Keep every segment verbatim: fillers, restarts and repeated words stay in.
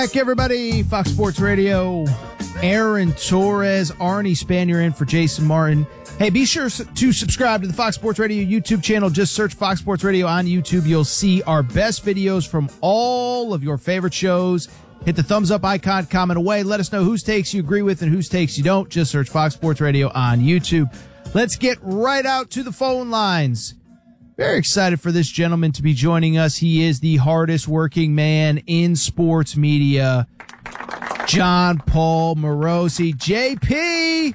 Back, everybody. Fox Sports Radio. Aaron Torres, Arnie Spanier in for Jason Martin. Hey, be sure to subscribe to the Fox Sports Radio YouTube channel. Just search Fox Sports Radio on YouTube. You'll see our best videos from all of your favorite shows. Hit the thumbs up icon, comment away. Let us know whose takes you agree with and whose takes you don't. Just search Fox Sports Radio on YouTube. Let's get right out to the phone lines. Very excited for this gentleman to be joining us. He is the hardest working man in sports media, John Paul Morosi. J P,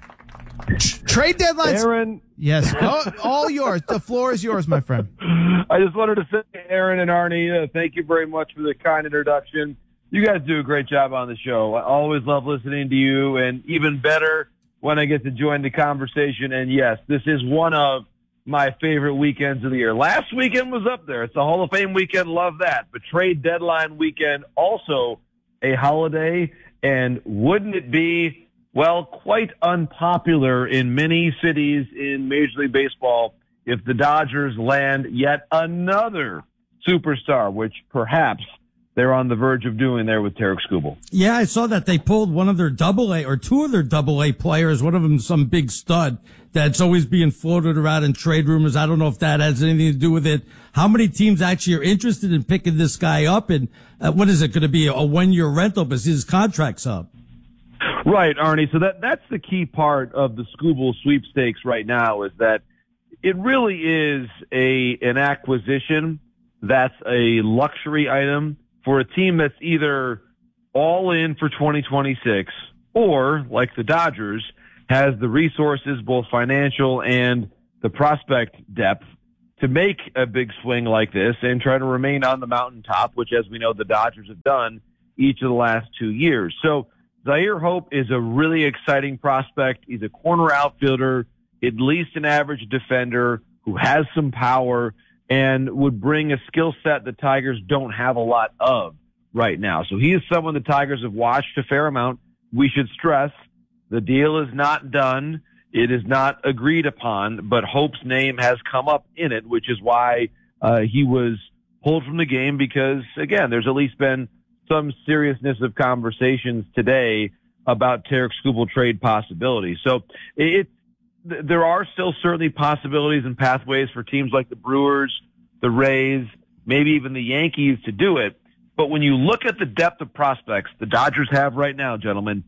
trade deadlines. Aaron. Yes, all, all yours. The floor is yours, my friend. I just wanted to say, Aaron and Arnie, uh, thank you very much for the kind introduction. You guys do a great job on the show. I always love listening to you, and even better when I get to join the conversation. And yes, this is one of my favorite weekends of the year. Last weekend was up there. It's a Hall of Fame weekend. Love that. But trade deadline weekend, also a holiday. And wouldn't it be, well, quite unpopular in many cities in Major League Baseball if the Dodgers land yet another superstar, which perhaps they're on the verge of doing there with Tarik Skubal. Yeah, I saw that they pulled one of their double A or two of their double A players, one of them some big stud that's always being floated around in trade rumors. I don't know if that has anything to do with it. How many teams actually are interested in picking this guy up? And uh, what is it going to be, a one-year rental because his contract's up? Right, Arnie. So that that's the key part of the Skubal sweepstakes right now is that it really is a an acquisition that's a luxury item for a team that's either all in for twenty twenty-six or, like the Dodgers, has the resources, both financial and the prospect depth, to make a big swing like this and try to remain on the mountaintop, which, as we know, the Dodgers have done each of the last two years. So Zaire Hope is a really exciting prospect. He's a corner outfielder, at least an average defender who has some power and would bring a skill set the Tigers don't have a lot of right now. So he is someone the Tigers have watched a fair amount. We should stress the deal is not done. It is not agreed upon, but Hope's name has come up in it, which is why uh, he was pulled from the game because, again, there's at least been some seriousness of conversations today about Tarik Skubal trade possibilities. So it, there are still certainly possibilities and pathways for teams like the Brewers, the Rays, maybe even the Yankees to do it. But when you look at the depth of prospects the Dodgers have right now, gentlemen,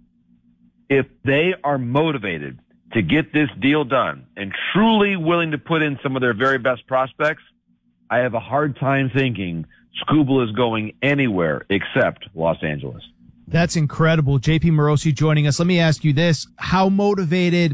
if they are motivated to get this deal done and truly willing to put in some of their very best prospects, I have a hard time thinking Skubal is going anywhere except Los Angeles. That's incredible. J P Morosi joining us. Let me ask you this. How motivated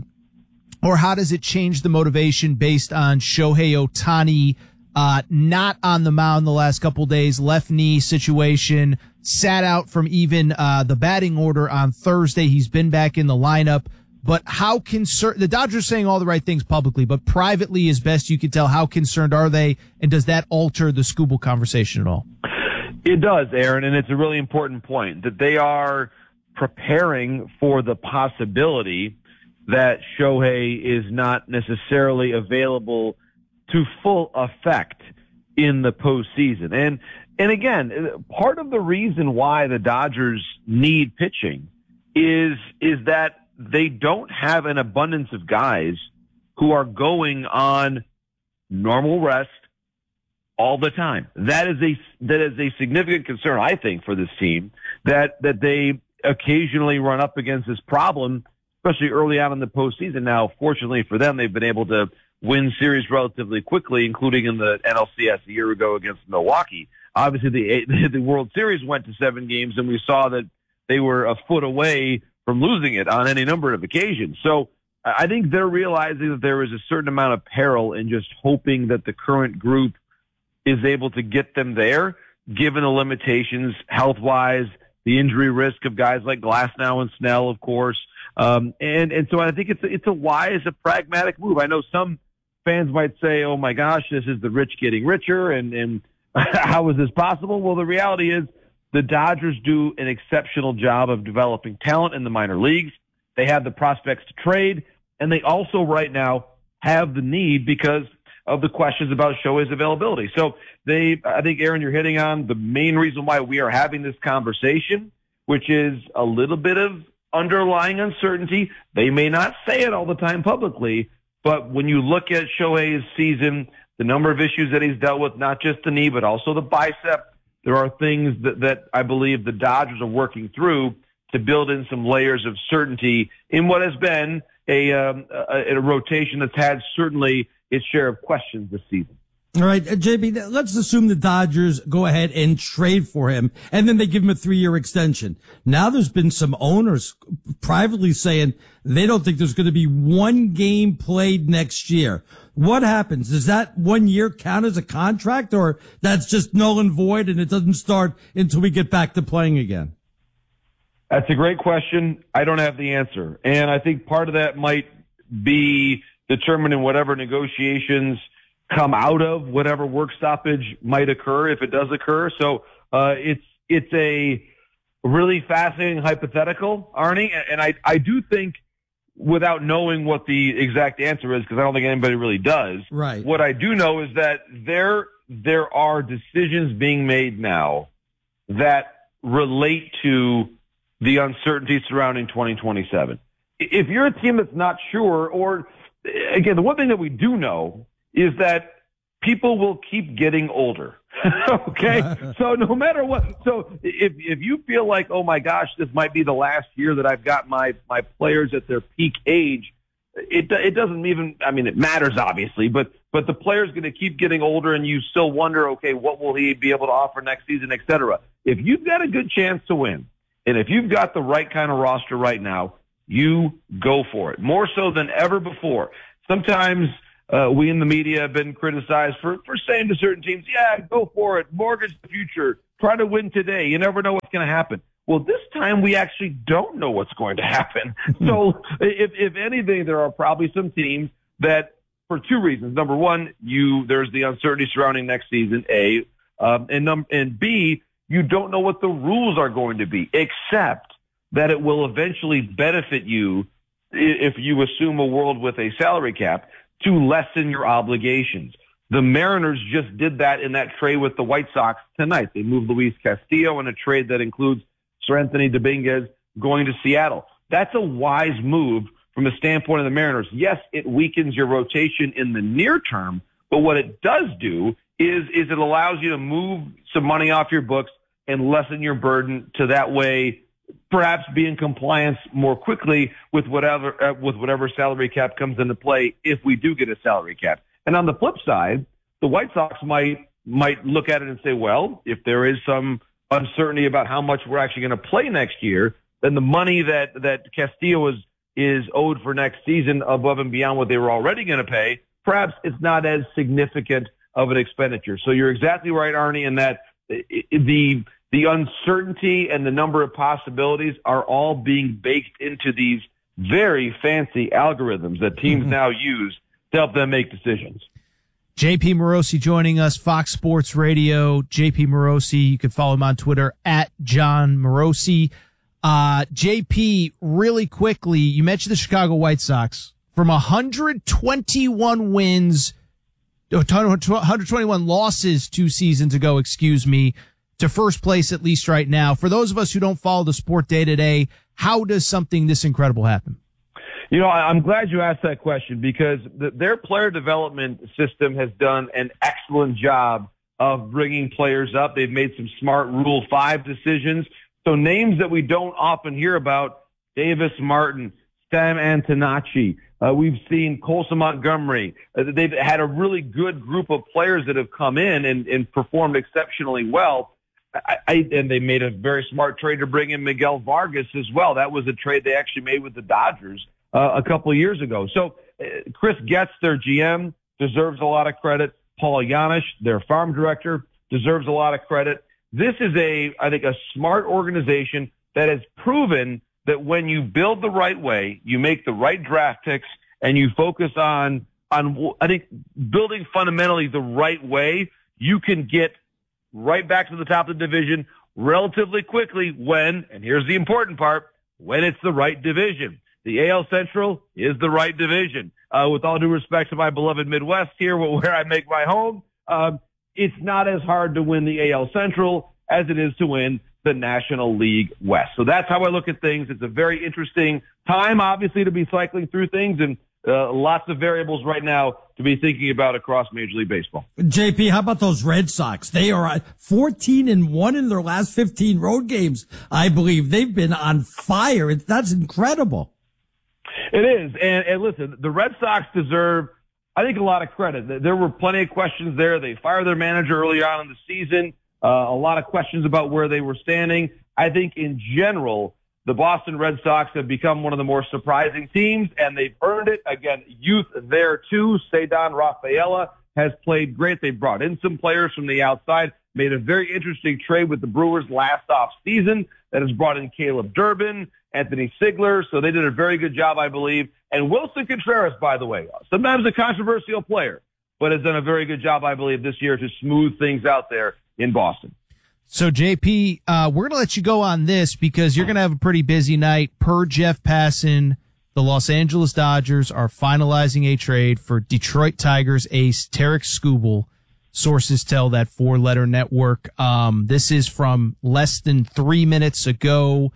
or how does it change the motivation based on Shohei Ohtani uh, not on the mound the last couple days, left knee situation, sat out from even uh, the batting order on Thursday. He's been back in the lineup. But how concerned, the Dodgers are saying all the right things publicly, but privately, as best you can tell, how concerned are they? And does that alter the Skubal conversation at all? It does, Aaron, and it's a really important point that they are preparing for the possibility that Shohei is not necessarily available to full effect in the postseason. And, and again, part of the reason why the Dodgers need pitching is, is that they don't have an abundance of guys who are going on normal rest all the time. That is a, that is a significant concern, I think, for this team, that, that they occasionally run up against this problem, especially early on in the postseason. Now, fortunately for them, they've been able to win series relatively quickly, including in the N L C S a year ago against Milwaukee. Obviously, the, the World Series went to seven games, and we saw that they were a foot away from losing it on any number of occasions. So I think they're realizing that there is a certain amount of peril in just hoping that the current group is able to get them there, given the limitations health-wise, the injury risk of guys like Glasnow and Snell, of course. Um, and, and so I think it's, it's a wise, a pragmatic move. I know some fans might say, oh my gosh, this is the rich getting richer, and, and how is this possible? Well, the reality is the Dodgers do an exceptional job of developing talent in the minor leagues. They have the prospects to trade, and they also right now have the need because of the questions about Shohei's availability. So they, I think, Aaron, you're hitting on the main reason why we are having this conversation. which is a little bit of underlying uncertainty. They may not say it all the time publicly, but when you look at Shohei's season, the number of issues that he's dealt with, not just the knee, but also the bicep, there are things that, that I believe the Dodgers are working through to build in some layers of certainty in what has been a, um, a, a rotation that's had certainly its share of questions this season. All right, uh, J B, let's assume the Dodgers go ahead and trade for him, and then they give him a three-year extension. Now there's been some owners privately saying they don't think there's going to be one game played next year. What happens? Does that one year count as a contract, or that's just null and void and it doesn't start until we get back to playing again? That's a great question. I don't have the answer. And I think part of that might be determined in whatever negotiations come out of whatever work stoppage might occur, if it does occur. So uh, it's it's a really fascinating hypothetical, Arnie. And I, I do think, without knowing what the exact answer is, because I don't think anybody really does, right. What I do know is that there there are decisions being made now that relate to the uncertainty surrounding twenty twenty-seven. If you're a team that's not sure, or again, the one thing that we do know is that people will keep getting older. Okay? So no matter what, so if if you feel like, oh my gosh, this might be the last year that I've got my, my players at their peak age, it it doesn't even, I mean, it matters obviously, but, but the player's going to keep getting older and you still wonder, okay, what will he be able to offer next season, et cetera. If you've got a good chance to win, and if you've got the right kind of roster right now, you go for it. More so than ever before. Sometimes uh, we in the media have been criticized for, for saying to certain teams, yeah, go for it, mortgage the future, try to win today. You never know what's going to happen. Well, this time we actually don't know what's going to happen. So if, if anything, there are probably some teams that, for two reasons. Number one, you there's the uncertainty surrounding next season, A, um, and, num- and B, you don't know what the rules are going to be, except that it will eventually benefit you if you assume a world with a salary cap to lessen your obligations. The Mariners just did that in that trade with the White Sox tonight. They moved Luis Castillo in a trade that includes Sir Anthony Dominguez going to Seattle. That's a wise move from the standpoint of the Mariners. Yes, it weakens your rotation in the near term, but what it does do is, is it allows you to move some money off your books and lessen your burden to that way perhaps be in compliance more quickly with whatever uh, with whatever salary cap comes into play if we do get a salary cap. And on the flip side, the White Sox might might look at it and say, well, if there is some uncertainty about how much we're actually going to play next year, then the money that that Castillo is is owed for next season above and beyond what they were already going to pay, perhaps it's not as significant of an expenditure. So you're exactly right, Arnie, in that the the uncertainty and the number of possibilities are all being baked into these very fancy algorithms that teams mm-hmm. now use to help them make decisions. J P Morosi joining us, Fox Sports Radio. J P Morosi, you can follow him on Twitter at John Morosi. Uh, J P, really quickly, you mentioned the Chicago White Sox. From one hundred twenty-one wins, one hundred twenty-one losses two seasons ago, excuse me, to first place at least right now. For those of us who don't follow the sport day to day, how does something this incredible happen? You know, I'm glad you asked that question because the, their player development system has done an excellent job of bringing players up. They've made some smart Rule five decisions. So names that we don't often hear about, Davis Martin, Stan Antonacci, uh, we've seen Colson Montgomery. Uh, they've had a really good group of players that have come in and, and performed exceptionally well. I, I, and they made a very smart trade to bring in Miguel Vargas as well. That was a trade they actually made with the Dodgers uh, a couple of years ago. So uh, Chris Getz, their G M, deserves a lot of credit. Paul Janisch, their farm director, deserves a lot of credit. This is a, I think, a smart organization that has proven that when you build the right way, you make the right draft picks, and you focus on, on I think, building fundamentally the right way, you can get right back to the top of the division relatively quickly when, and here's the important part, when it's the right division. The A L Central is the right division. Uh, with all due respect to my beloved Midwest here, where I make my home, um, it's not as hard to win the A L Central as it is to win the National League West. So that's how I look at things. It's a very interesting time, obviously, to be cycling through things, and uh, lots of variables right now to be thinking about across Major League Baseball. J P, how about those Red Sox? They are fourteen and one in their last fifteen road games, I believe. They've been on fire. It's, that's incredible. It is. And, and listen, the Red Sox deserve, I think, a lot of credit. There were plenty of questions there. They fired their manager early on in the season. Uh, a lot of questions about where they were standing. I think in general, the Boston Red Sox have become one of the more surprising teams, and they've earned it. Again, youth there too. Ceddanne Rafaela has played great. They brought in some players from the outside, made a very interesting trade with the Brewers last off season that has brought in Caleb Durbin, Anthony Sigler. So they did a very good job, I believe. And Wilson Contreras, by the way, sometimes a controversial player, but has done a very good job, I believe, this year to smooth things out there in Boston. So, J P, uh, we're going to let you go on this because you're going to have a pretty busy night. Per Jeff Passan, the Los Angeles Dodgers are finalizing a trade for Detroit Tigers ace Tarik Skubal. Sources tell that four-letter network. Um, this is from less than three minutes ago.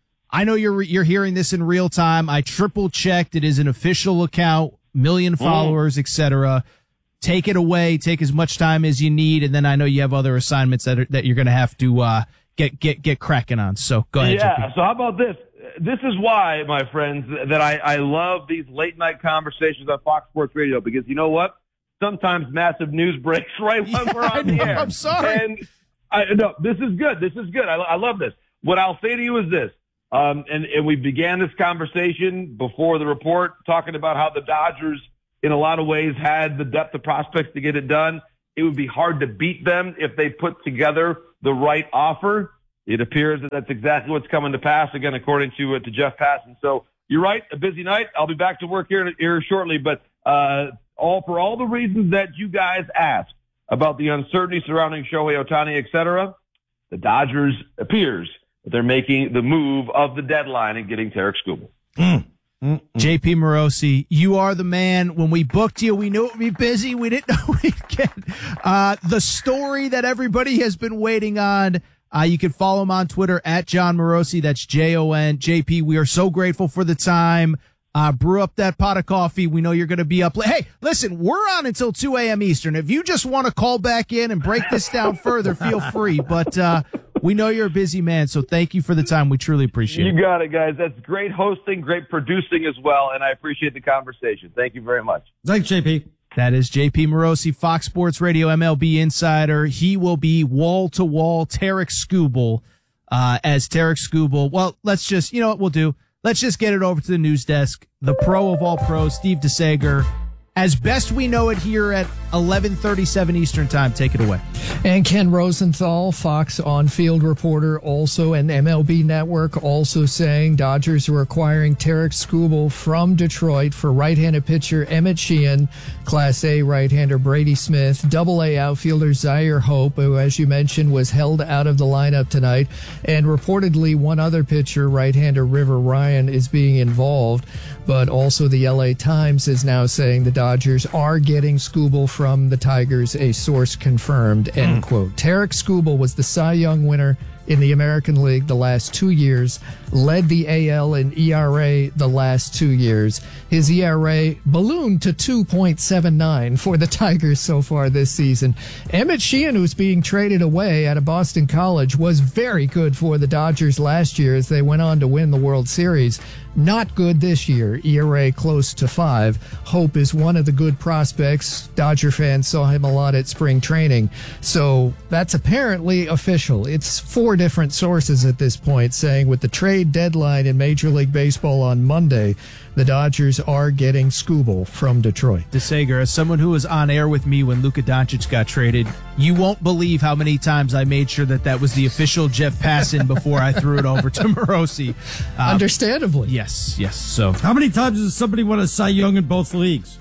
I know you're you're hearing this in real time. I triple-checked. It is an official account, million followers, et cetera. Take it away. Take as much time as you need, and then I know you have other assignments that are, that you're going to have to uh, get get get cracking on. So go ahead. Yeah. J P. So how about this? This is why, my friends, that I, I love these late night conversations on Fox Sports Radio, because you know what? Sometimes massive news breaks right when Yeah, we're on the I know, air. I'm sorry. And I, no, this is good. This is good. I, I love this. What I'll say to you is this. Um, and, and we began this conversation before the report talking about how the Dodgers, in a lot of ways, had the depth of prospects to get it done. It would be hard to beat them if they put together the right offer. It appears that that's exactly what's coming to pass, again, according to uh, to Jeff Passan. So you're right, a busy night. I'll be back to work here, here shortly. But uh, all for all the reasons that you guys asked about the uncertainty surrounding Shohei Ohtani, et cetera, the Dodgers appears that they're making the move of the deadline and getting Tarik Skubal. Mm. Mm-mm. J P Morosi, you are the man. When we booked you, we knew it would be busy. We didn't know we'd get uh, the story that everybody has been waiting on. Uh, you can follow him on Twitter at Jon Morosi. That's J O N. J P, we are so grateful for the time. Uh, brew up that pot of coffee. We know you're going to be up late. Hey, listen, we're on until two a.m. Eastern. If you just want to call back in and break this down further, feel free. But uh, we know you're a busy man, so thank you for the time. We truly appreciate it. You got it, guys. That's great hosting, great producing as well, and I appreciate the conversation. Thank you very much. Thanks, J P. That is J P Morosi, Fox Sports Radio M L B insider. He will be wall-to-wall Tarik Skubal uh, as Tarik Skubal. Well, let's just, you know what we'll do? Let's just get it over to the news desk. The pro of all pros, Steve DeSager. As best we know it here at eleven thirty-seven Eastern Time. Take it away. And Ken Rosenthal, Fox on-field reporter, also an M L B network, also saying Dodgers are acquiring Tarik Skubal from Detroit for right-handed pitcher Emmett Sheehan, Class A right-hander Brady Smith, Double A outfielder Zaire Hope, who, as you mentioned, was held out of the lineup tonight, and reportedly one other pitcher, right-hander River Ryan, is being involved. But also the L A Times is now saying the Dodgers are getting Skubal from the Tigers, a source confirmed, end mm. quote. Tarik Skubal was the Cy Young winner in the American League the last two years, led the A L in E R A the last two years. His E R A ballooned to two point seven nine for the Tigers so far this season. Emmett Sheehan, who's being traded away out of Boston College, was very good for the Dodgers last year as they went on to win the World Series. Not good this year, E R A close to five. Hope is one of the good prospects. Dodger fans saw him a lot at spring training. So that's apparently official. It's four different sources at this point saying with the trade deadline in Major League Baseball on Monday, the Dodgers are getting Skubal from Detroit. DeSager, as someone who was on air with me when Luka Doncic got traded, you won't believe how many times I made sure that that was the official Jeff Passan before I threw it over to Morosi. Um, Understandably. Yes, yes. So, how many times does somebody win a Cy Young in both leagues?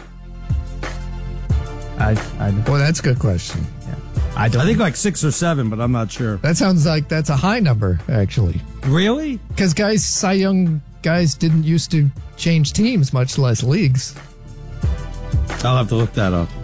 I, I well, that's a good question. Yeah. I don't. I think like six or seven, but I'm not sure. That sounds like that's a high number, actually. Really? Because guys, Cy Young guys didn't used to change teams, much less leagues. I'll have to look that up.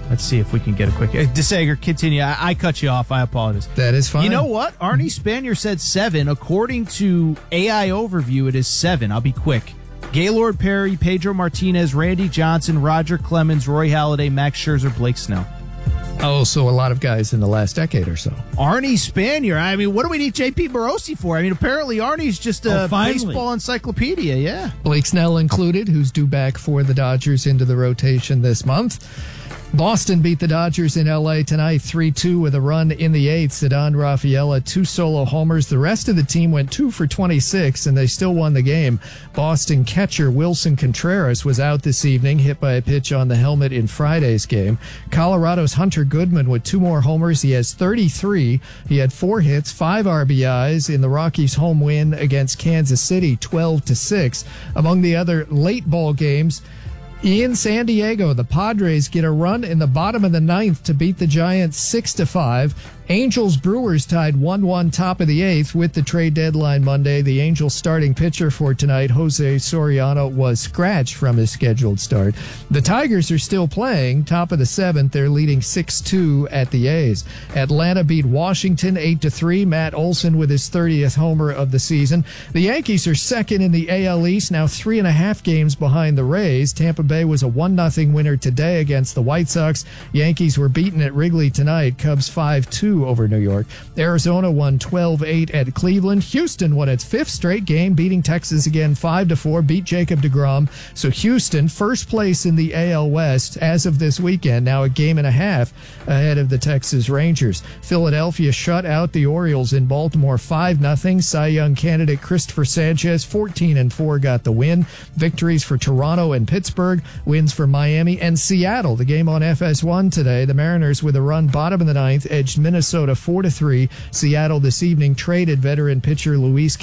Let's see if we can get a quick. Uh, DeSager, continue. I, I cut you off. I apologize. That is fine. You know what? Arnie Spanier said seven. According to A I Overview, it is seven. I'll be quick. Gaylord Perry, Pedro Martinez, Randy Johnson, Roger Clemens, Roy Halladay, Max Scherzer, Blake Snell. Oh, so a lot of guys in the last decade or so. Arnie Spanier. I mean, what do we need J P Morosi for? I mean, apparently Arnie's just a oh, baseball encyclopedia, yeah. Blake Snell included, who's due back for the Dodgers into the rotation this month. Boston beat the Dodgers in L A tonight three two with a run in the eighth. Ceddanne Rafaela, two solo homers. The rest of the team went two for twenty-six, and they still won the game. Boston catcher Wilson Contreras was out this evening, hit by a pitch on the helmet in Friday's game. Colorado's Hunter Goodman with two more homers. He has thirty-three. He had four hits, five R B Is in the Rockies' home win against Kansas City, twelve to six. Among the other late ball games, in San Diego, the Padres get a run in the bottom of the ninth to beat the Giants six to five. Angels Brewers tied one one top of the eighth with the trade deadline Monday. The Angels starting pitcher for tonight, Jose Soriano, was scratched from his scheduled start. The Tigers are still playing. Top of the seventh, they're leading six two at the A's. Atlanta beat Washington eight to three. Matt Olson with his thirtieth homer of the season. The Yankees are second in the A L East, now three and a half games behind the Rays. Tampa Bay was a one nothing winner today against the White Sox. Yankees were beaten at Wrigley tonight. Cubs five two over New York. Arizona won twelve eight at Cleveland. Houston won its fifth straight game, beating Texas again five to four, beat Jacob deGrom. So Houston, first place in the A L West as of this weekend, now a game and a half ahead of the Texas Rangers. Philadelphia shut out the Orioles in Baltimore five nothing. Cy Young candidate Christopher Sanchez, fourteen and four, got the win. Victories for Toronto and Pittsburgh, wins for Miami and Seattle. The game on F S one today, the Mariners with a run bottom of the ninth edged Minnesota four to three. Seattle this evening traded veteran pitcher Luis